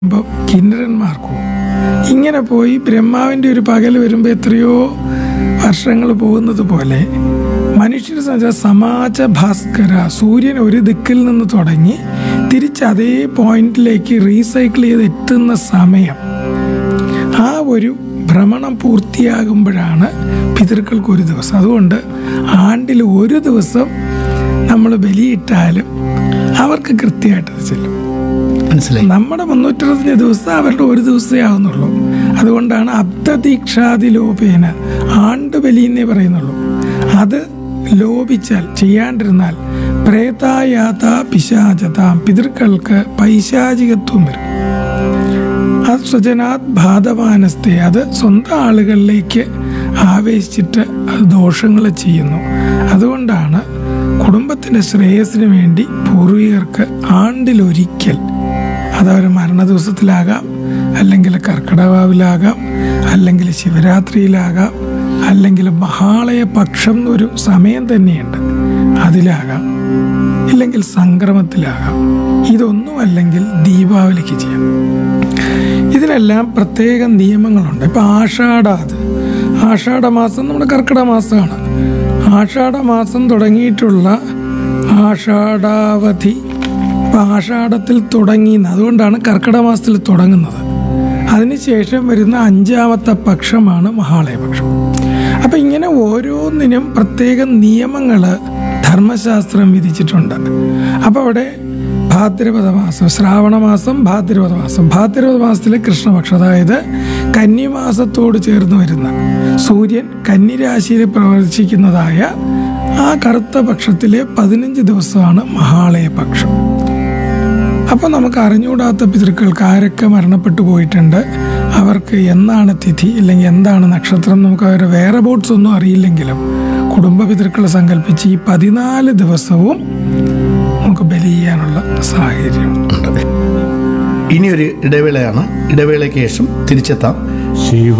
കിന്നരന്മാർക്കോ ഇങ്ങനെ പോയി ബ്രഹ്മാവിൻ്റെ ഒരു പകൽ വരുമ്പോൾ എത്രയോ വർഷങ്ങൾ പോകുന്നത് പോലെ മനുഷ്യരെ സംബന്ധിച്ച സമാജ ഭാസ്കര സൂര്യൻ ഒരു ദിക്കിൽ നിന്ന് തുടങ്ങി തിരിച്ച് അതേ പോയിന്റിലേക്ക് റീസൈക്കിൾ ചെയ്ത് എത്തുന്ന സമയം ആ ഒരു ഭ്രമണം പൂർത്തിയാകുമ്പോഴാണ് പിതൃക്കൾക്ക് ഒരു ദിവസം. അതുകൊണ്ട് ആണ്ടിൽ ഒരു ദിവസം നമ്മൾ ബലിയിട്ടാലും അവർക്ക് കൃത്യമായിട്ടത് ചെല്ലും. മനസ്സിലായി. നമ്മുടെ 365 ദിവസം അവരുടെ ഒരു ദിവസമേ ആകുന്നുള്ളൂ. അതുകൊണ്ടാണ് അബ്ദദീക്ഷാദിലോപേന ആണ്ടുബലി എന്നേ പറയുന്നുള്ളൂ. അത് ലോപിച്ചാൽ ചെയ്യാണ്ടിരുന്നാൽ പ്രേതായാത പിശാചതാം പിതൃക്കൾക്ക് പൈശാചികത്വം വരും. അത് സ്വജനാത് ബാധവാനസ്ഥയെ അത് സ്വന്തം ആളുകളിലേക്ക് ആവേശിച്ചിട്ട് അത് ദോഷങ്ങൾ ചെയ്യുന്നു. അതുകൊണ്ടാണ് കുടുംബത്തിൻ്റെ ശ്രേയസ്സിന് വേണ്ടി പൂർവികർക്ക് ആണ്ടിലൊരിക്കൽ, അതവർ മരണ ദിവസത്തിലാകാം, അല്ലെങ്കിൽ കർക്കിടകവാവിലാകാം, അല്ലെങ്കിൽ ശിവരാത്രിയിലാകാം, അല്ലെങ്കിൽ മഹാളയ പക്ഷം എന്നൊരു സമയം തന്നെയുണ്ട്, അതിലാകാം, ഇല്ലെങ്കിൽ സംക്രമത്തിലാകാം. ഇതൊന്നും അല്ലെങ്കിൽ ദീപാവലിക്ക് ചെയ്യാം. ഇതിനെല്ലാം പ്രത്യേക നിയമങ്ങളുണ്ട്. ഇപ്പം ആഷാഢമാസം നമ്മുടെ കർക്കിടക മാസമാണ്. ആഷാഢമാസം തുടങ്ങിയിട്ടുള്ള ആഷാഢാവധി ആഷാഢത്തിൽ തുടങ്ങി, അതുകൊണ്ടാണ് കർക്കിടക മാസത്തിൽ തുടങ്ങുന്നത്. അതിനുശേഷം വരുന്ന 5ാമത്തെ പക്ഷമാണ് മഹാളയപക്ഷം. അപ്പം ഇങ്ങനെ ഓരോന്നിനും പ്രത്യേക നിയമങ്ങൾ ധർമ്മശാസ്ത്രം വിധിച്ചിട്ടുണ്ട്. അപ്പോൾ അവിടെ ഭാദ്രപദ മാസം, ശ്രാവണ മാസം, ഭാദ്രപദ മാസം, ഭാദ്രപദ മാസത്തിലെ കൃഷ്ണപക്ഷം, അതായത് കന്നിമാസത്തോട് ചേർന്ന് വരുന്ന സൂര്യൻ കന്നിരാശിയിൽ പ്രവർത്തിക്കുന്നതായ ആ കറുത്ത പക്ഷത്തിലെ 15 ദിവസമാണ് മഹാളയപക്ഷം. അപ്പോൾ നമുക്ക് അറിഞ്ഞുകൂടാത്ത പിതൃക്കൾക്ക് ആരൊക്കെ മരണപ്പെട്ടു പോയിട്ടുണ്ട്, അവർക്ക് എന്നാണ് തിഥി അല്ലെങ്കിൽ എന്താണ് നക്ഷത്രം, നമുക്ക് അവരുടെ വേറെ ബോട്ട്സ് ഒന്നും അറിയില്ലെങ്കിലും കുടുംബ പിതൃക്കളെ സങ്കല്പിച്ച് ഈ 14 ദിവസവും നമുക്ക് ബലി ചെയ്യാനുള്ള സാഹചര്യം ഉണ്ട്. ഇനിയൊരു ഇടവേളയാണ്. ഇടവേളയ്ക്ക് ശേഷം തിരിച്ചെത്താം. ശിവ